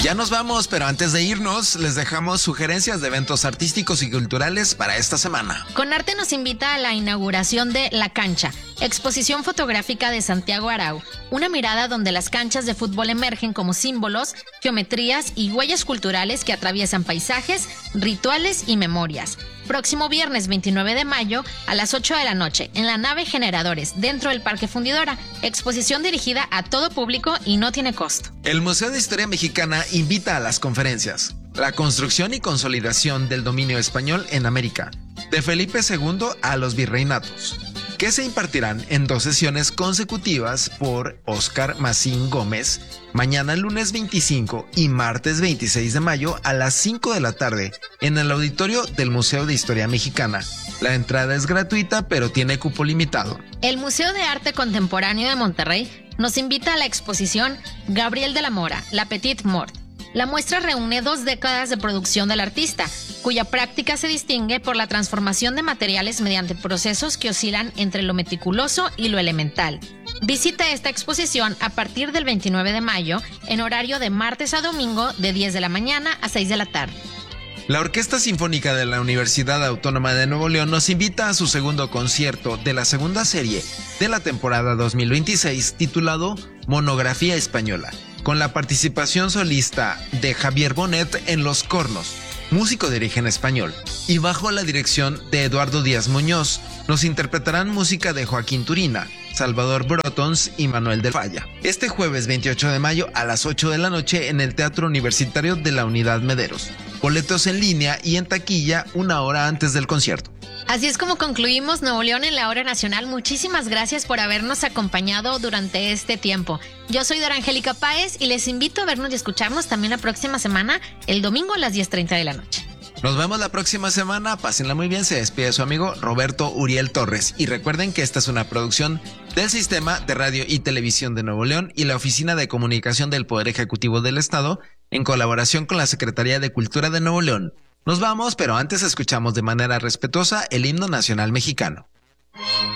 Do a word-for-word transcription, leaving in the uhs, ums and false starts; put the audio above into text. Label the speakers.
Speaker 1: Ya nos vamos, pero antes de irnos, les dejamos sugerencias de eventos artísticos y culturales para esta semana.
Speaker 2: Conarte nos invita a la inauguración de La Cancha, exposición fotográfica de Santiago Arau, una mirada donde las canchas de fútbol emergen como símbolos, geometrías y huellas culturales que atraviesan paisajes, rituales y memorias. Próximo viernes veintinueve de mayo a las ocho de la noche en la nave Generadores, dentro del Parque Fundidora. Exposición dirigida a todo público y no tiene costo.
Speaker 1: El Museo de Historia Mexicana invita a las conferencias La construcción y consolidación del dominio español en América, de Felipe segundo a los virreinatos, que se impartirán en dos sesiones consecutivas por Óscar Macín Gómez, mañana lunes veinticinco y martes veintiséis de mayo a las cinco de la tarde en el auditorio del Museo de Historia Mexicana. La entrada es gratuita, pero tiene cupo limitado.
Speaker 2: El Museo de Arte Contemporáneo de Monterrey nos invita a la exposición Gabriel de la Mora, La Petite Mort. La muestra reúne dos décadas de producción del artista, cuya práctica se distingue por la transformación de materiales mediante procesos que oscilan entre lo meticuloso y lo elemental. Visita esta exposición a partir del veintinueve de mayo en horario de martes a domingo de diez de la mañana a seis de la tarde.
Speaker 1: La Orquesta Sinfónica de la Universidad Autónoma de Nuevo León nos invita a su segundo concierto de la segunda serie de la temporada dos mil veintiséis titulado Monografía Española, con la participación solista de Javier Bonet en los cornos, músico de origen español, y bajo la dirección de Eduardo Díaz Muñoz. Nos interpretarán música de Joaquín Turina, Salvador Brotons y Manuel del Falla. Este jueves veintiocho de mayo a las ocho de la noche en el Teatro Universitario de la Unidad Mederos. Boletos en línea y en taquilla una hora antes del concierto.
Speaker 2: Así es como concluimos Nuevo León en la Hora Nacional. Muchísimas gracias por habernos acompañado durante este tiempo. Yo soy Dora Angélica Páez y les invito a vernos y escucharnos también la próxima semana, el domingo a las diez treinta de la noche.
Speaker 1: Nos vemos la próxima semana, pásenla muy bien, se despide su amigo Roberto Uriel Torres. Y recuerden que esta es una producción del Sistema de Radio y Televisión de Nuevo León y la Oficina de Comunicación del Poder Ejecutivo del Estado, en colaboración con la Secretaría de Cultura de Nuevo León. Nos vamos, pero antes escuchamos de manera respetuosa el himno nacional mexicano.